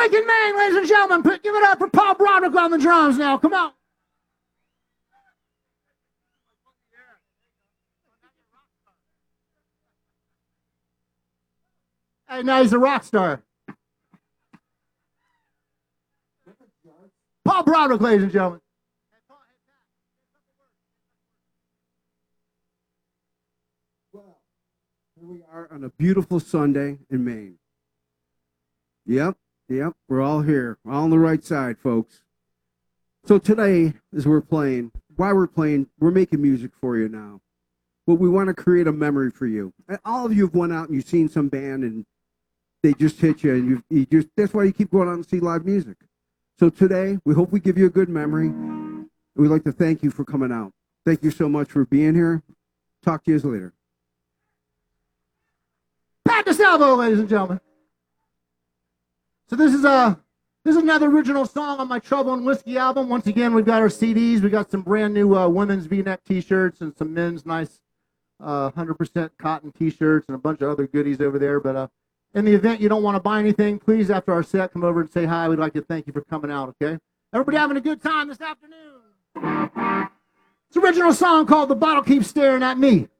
Lincoln, Maine, ladies and gentlemen. Give it up for Paul Broderick on the drums now. Come on. Hey, now he's a rock star. Paul Broderick, ladies and gentlemen. Well, here we are on a beautiful Sunday in Maine. Yep, we're all here. We're all on the right side, folks. So today, as we're playing, while we're playing, we're making music for you now. But we want to create a memory for you. And all of you have went out and you've seen some band and they just hit you, and you just that's why you keep going out and see live music. So today, we hope we give you a good memory. And we'd like to thank you for coming out. Thank you so much for being here. Talk to you later. Pat DeSalvo, ladies and gentlemen. So this is another original song on my Trouble and Whiskey album. Once again, we've got our CDs. We got some brand new women's V-neck T-shirts and some men's nice 100% cotton T-shirts and a bunch of other goodies over there. But in the event you don't want to buy anything, please, after our set, come over and say hi. We'd like to thank you for coming out, okay? Everybody having a good time this afternoon? It's an original song called The Bottle Keeps Staring at Me.